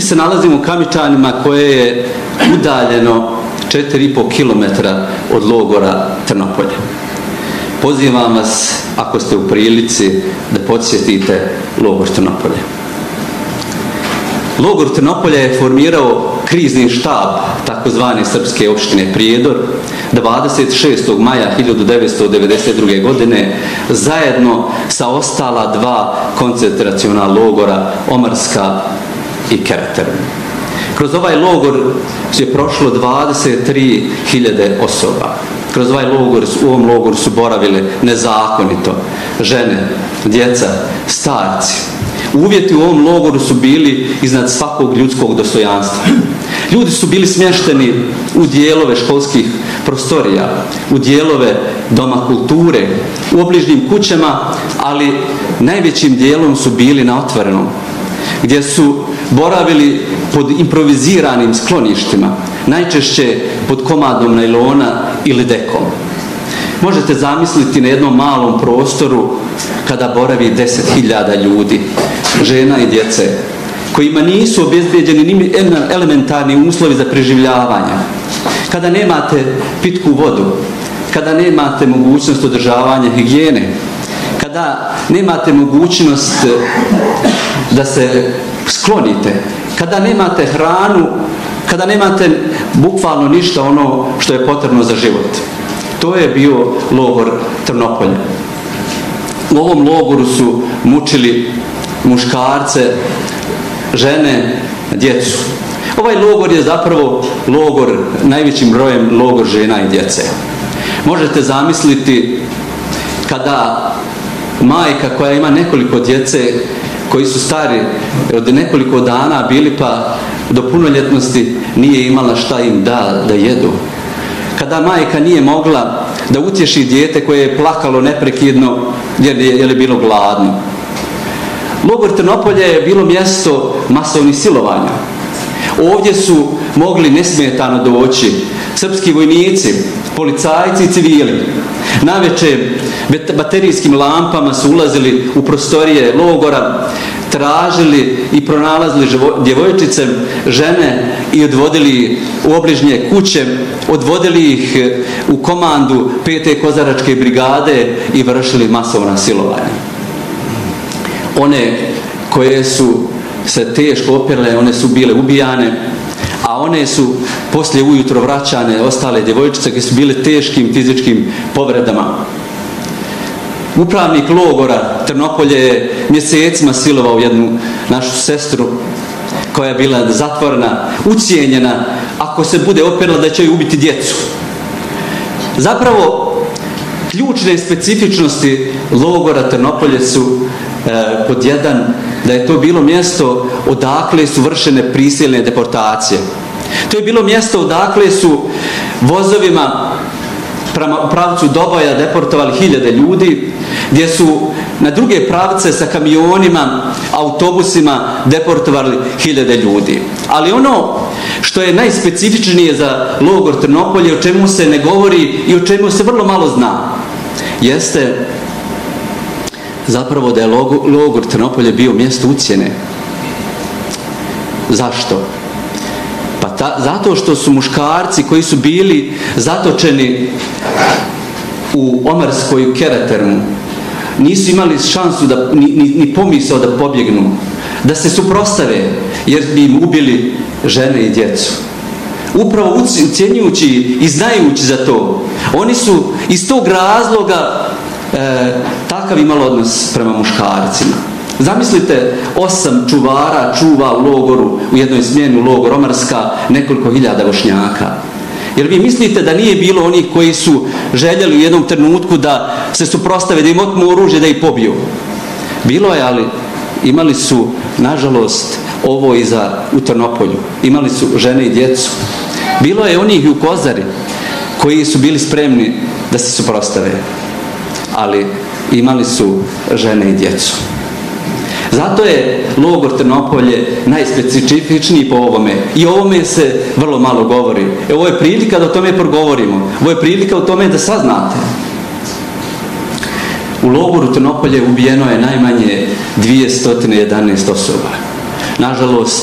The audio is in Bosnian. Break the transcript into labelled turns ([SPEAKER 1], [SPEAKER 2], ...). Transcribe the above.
[SPEAKER 1] se nalazimo u Kamičanima koje je udaljeno 4,5 km od logora Trnopolje. Pozivam vas, ako ste u prilici, da podsjetite logor Trnopolje. Logor Trnopolje je formirao krizni štab takozvane srpske opštine Prijedor 26. maja 1992. godine zajedno sa ostala dva koncentraciona logora Omarska i Kereter. Kroz ovaj logor je prošlo 23.000 osoba. Kroz ovaj logor, u ovom logoru su boravile nezakonito žene, djeca, starci. Uvjeti u ovom logoru su bili iznad svakog ljudskog dostojanstva. Ljudi su bili smješteni u dijelove školskih prostorija, u dijelove doma kulture, u obližnjim kućama, ali najvećim dijelom su bili na otvorenom, gdje su boravili pod improviziranim skloništima, najčešće pod komadom najlona ili dekom. Možete zamisliti na jednom malom prostoru kada boravi 10.000 ljudi, žena i djece, kojima nisu obezbeđeni ni elementarni uslovi za preživljavanje. Kada nemate pitku vodu, kada nemate mogućnost održavanja higijene, kada nemate mogućnost da se sklonite, kada nemate hranu, kada nemate bukvalno ništa ono što je potrebno za život. To je bio logor Trnopolje. U ovom logoru su mučili muškarce, žene, djecu. Ovaj logor je zapravo logor, najvećim brojem logor žena i djece. Možete zamisliti kada majka koja ima nekoliko djece koji su stari od nekoliko dana bili pa do punoljetnosti nije imala šta im da jedu. Kada majka nije mogla da utješi dijete koje je plakalo neprekidno jer je bilo gladno. Logor Trnopolje je bilo mjesto masovnih silovanja. Ovdje su mogli nesmetano doći srpski vojnici, policajci i civili. Navečer baterijskim lampama su ulazili u prostorije logora, tražili i pronalazili djevojčice, žene i odvodili u obližnje kuće, odvodili ih u komandu 5. kozaračke brigade i vršili masovna silovanja. One koje su se teško opirale, one su bile ubijane, a one su poslije ujutro vraćane, ostale djevojčice koje su bile teškim fizičkim povredama. Upravnik logora Trnopolje je mjesecima silovao jednu našu sestru koja je bila zatvorena, ucijenjena, ako se bude opirala da će joj ubiti djecu. Zapravo, ključne specifičnosti logora Trnopolje su pod jedan, da je to bilo mjesto odakle su vršene prisilne deportacije. To je bilo mjesto odakle su vozovima u pravcu Doboja deportovali 1000 ljudi, gdje su na druge pravce sa kamionima, autobusima deportovali 1000 ljudi. Ali ono što je najspecifičnije za logor Trnopolje, o čemu se ne govori i o čemu se vrlo malo zna, jeste zapravo da je logor Trnopolje bio mjesto ucjene. Zašto? Pa zato što su muškarci koji su bili zatočeni u Omarskoj i Kereteru nisu imali šansu ni pomisao da pobjegnu, da se suprotstave, jer bi im ubili žene i djecu. Upravo ucijenjujući i znajući za to, oni su iz tog razloga takav imali odnos prema muškarcima. Zamislite, 8 čuvara čuva u logoru, u jednoj smjeni u logor Omarska, nekoliko hiljada Bošnjaka. Jer vi mislite da nije bilo onih koji su željeli u jednom trenutku da se suprotstave, da im otmu oružje, da ih pobiju? Bilo je, ali imali su, nažalost, ovo i u Trnopolju. Imali su žene i djecu. Bilo je onih i u Kozari koji su bili spremni da se suprotstave. Ali imali su žene i djecu. Zato je logor Trnopolje najspecifičniji po ovome. I o ovome se vrlo malo govori. Ovo je prilika da o tome progovorimo. Ovo je prilika o tome da saznate. U logoru Trnopolje ubijeno je najmanje 211 osoba. Nažalost,